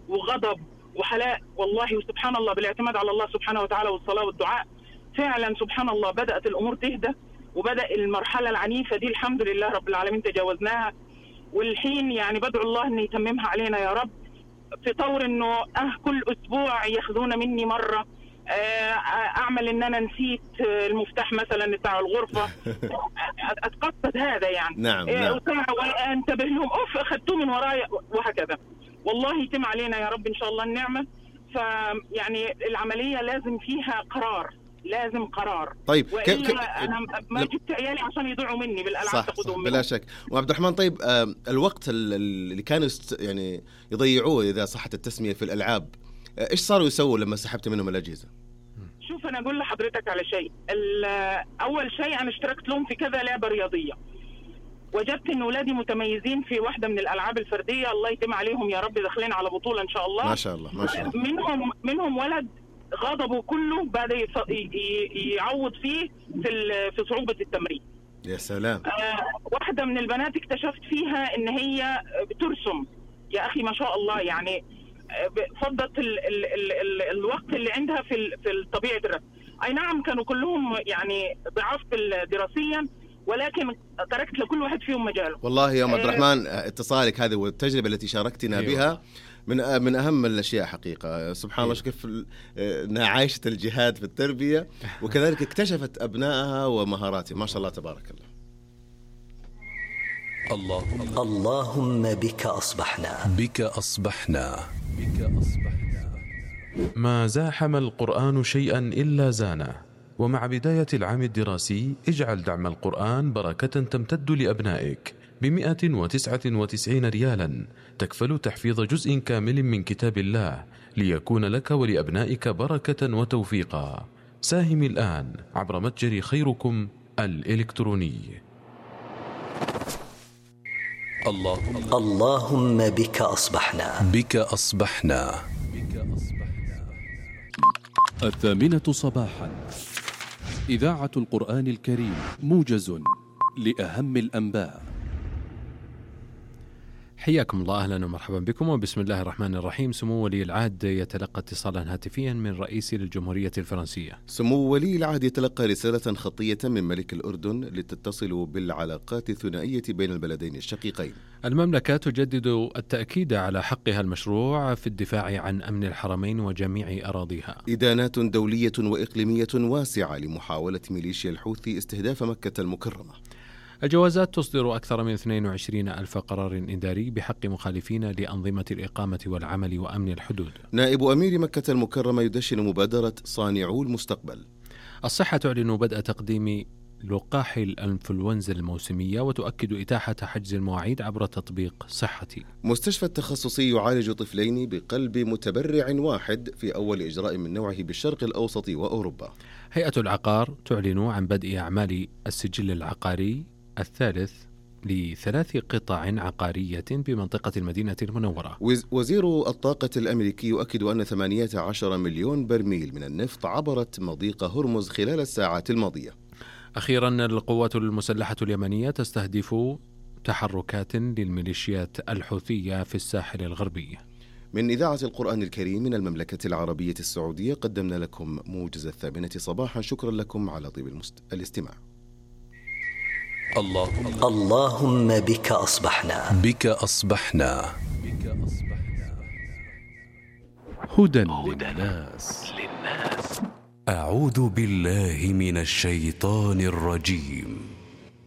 وغضب وحلاء والله. وسبحان الله بالاعتماد على الله سبحانه وتعالى والصلاة والدعاء فعلا سبحان الله بدأت الأمور تهدى، وبدأ المرحلة العنيفة دي الحمد لله رب العالمين تجاوزناها. والحين يعني بدعو الله أن يتممها علينا يا رب، في طور أنه كل أسبوع ياخذونا مني مرة أعمل أن أنا نسيت المفتاح مثلا بتاع الغرفة أتقصد هذا يعني. نعم. وأنتبه لهم أخذتوه من ورايا وهكذا. والله يتم علينا يا رب إن شاء الله النعمة. فيعني العملية لازم فيها قرار، لازم قرار. طيب أنا ما جبت عيالي عشان يضيعوا مني بالألعاب تقودهم بلا شك. وعبد الرحمن طيب الوقت اللي كانوا يعني يضيعوه إذا صحت التسمية في الألعاب، إيش صاروا يسووا لما سحبت منهم الأجهزة؟ شوف أنا أقول لحضرتك على شيء. أول شيء أنا اشتركت لهم في كذا لعبة رياضية، وجدت إن أولادي متميزين في واحدة من الألعاب الفردية، الله يتم عليهم يا رب، داخلين على بطولة إن شاء الله. ما شاء الله ما شاء الله. منهم ولد غضبه كله بعد يعوض فيه في صعوبة التمرين. يا سلام. واحدة من البنات اكتشفت فيها إن هي بترسم يا أخي ما شاء الله، يعني فضت الوقت اللي عندها في طبيعة الرسم. أي نعم كانوا كلهم يعني ضعاف دراسيا، ولكن تركت لكل واحد فيهم مجاله. والله يا عبد الرحمن اتصالك هذه والتجربة التي شاركتنا بها من أهم الأشياء حقيقة. سبحان الله كيف عايشة الجهاد في التربية، وكذلك اكتشفت أبنائها ومهاراتهم. ما شاء الله تبارك الله. اللهم بك أصبحنا. ما زاحم القرآن شيئا إلا زانه. ومع بداية العام الدراسي اجعل دعم القرآن بركة تمتد لأبنائك ب199 ريالا تكفل تحفيظ جزء كامل من كتاب الله، ليكون لك ولأبنائك بركة وتوفيقا. ساهم الآن عبر متجر خيركم الإلكتروني. اللهم بك أصبحنا. 8:00 صباحا، إذاعة القرآن الكريم، موجز لأهم الأنباء. حياكم الله، أهلا ومرحبا بكم، وبسم الله الرحمن الرحيم. سمو ولي العهد يتلقى اتصالا هاتفيا من رئيس الجمهورية الفرنسية. سمو ولي العهد يتلقى رسالة خطية من ملك الأردن لتتصل بالعلاقات الثنائية بين البلدين الشقيقين. المملكة تجدد التأكيد على حقها المشروع في الدفاع عن أمن الحرمين وجميع أراضيها. إدانات دولية وإقليمية واسعة لمحاولة ميليشيا الحوثي استهداف مكة المكرمة. الجوازات تصدر أكثر من 22,000 قرار إداري بحق مخالفين لأنظمة الإقامة والعمل وأمن الحدود. نائب أمير مكة المكرمة يدشن مبادرة صانعو المستقبل. الصحة تعلن بدء تقديم لقاح الإنفلونزا الموسمية، وتؤكد إتاحة حجز المواعيد عبر تطبيق صحتي. مستشفى التخصصي يعالج طفلين بقلب متبرع واحد في أول إجراء من نوعه بالشرق الأوسط وأوروبا. هيئة العقار تعلن عن بدء أعمال السجل العقاري الثالث ل3 قطع عقارية بمنطقة المدينة المنورة. وزير الطاقة الأمريكي يؤكد أن 18 مليون برميل من النفط عبرت مضيق هرمز خلال الساعات الماضية. أخيرا، القوات المسلحة اليمنية تستهدف تحركات للميليشيات الحوثية في الساحل الغربي. من إذاعة القرآن الكريم من المملكة العربية السعودية قدمنا لكم موجز 8 صباحا. شكرا لكم على طيب الاستماع. اللهم بك أصبحنا. هدى للناس. أعوذ بالله من الشيطان الرجيم.